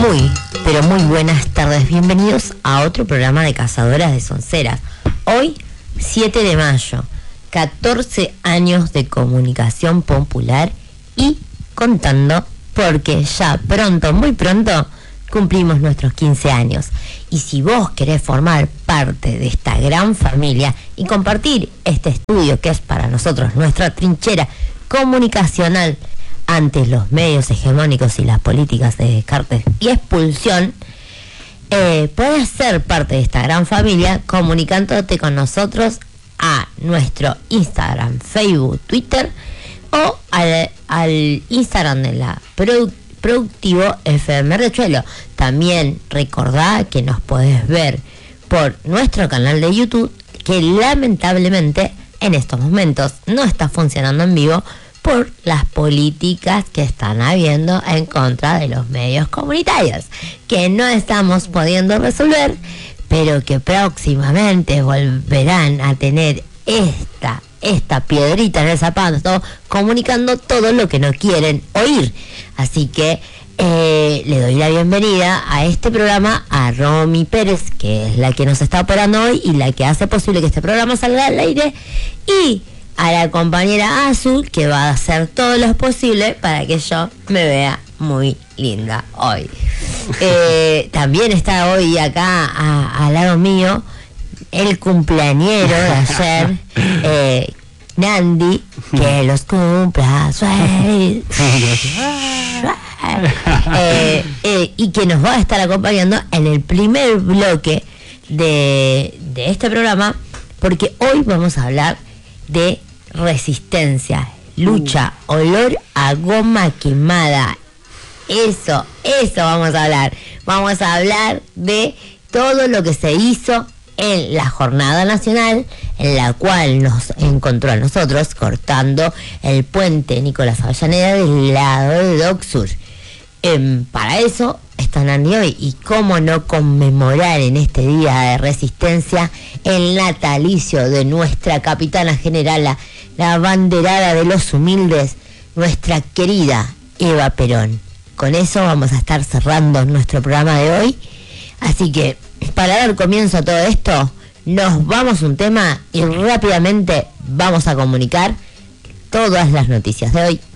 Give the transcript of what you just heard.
Muy, pero muy buenas tardes. Bienvenidos a otro programa de Cazadoras de Sonceras. Hoy, 7 de mayo, 14 años de comunicación popular y contando, porque ya pronto, muy pronto, cumplimos nuestros 15 años. Y si vos querés formar parte de esta gran familia y compartir este estudio que es para nosotros nuestra trinchera comunicacional ante los medios hegemónicos y las políticas de descarte y expulsión, puedes ser parte de esta gran familia comunicándote con nosotros a nuestro Instagram, Facebook, Twitter o al Instagram de la Productivo FM Riachuelo. También recordá que nos podés ver por nuestro canal de YouTube, que lamentablemente en estos momentos no está funcionando en vivo por las políticas que están habiendo en contra de los medios comunitarios, que no estamos pudiendo resolver, pero que próximamente volverán a tener esta piedrita en el zapato, comunicando todo lo que no quieren oír. Así que le doy la bienvenida a este programa a Romy Pérez, que es la que nos está operando hoy y la que hace posible que este programa salga al aire, y a la compañera Azul, que va a hacer todo lo posible para que yo me vea muy linda hoy. También está hoy acá al lado mío el cumpleañero de ayer, Nandi, que los cumpla y que nos va a estar acompañando en el primer bloque de este programa, porque hoy vamos a hablar de resistencia, lucha, olor a goma quemada. Eso vamos a hablar. Vamos a hablar de todo lo que se hizo en la jornada nacional, en la cual nos encontró a nosotros cortando el puente Nicolás Avellaneda del lado de Dock Sur. Para eso están Andy hoy, y cómo no conmemorar en este día de resistencia el natalicio de nuestra capitana generala, la abanderada de los humildes, nuestra querida Eva Perón. Con eso vamos a estar cerrando nuestro programa de hoy. Así que, para dar comienzo a todo esto, nos vamos a un tema y rápidamente vamos a comunicar todas las noticias de hoy.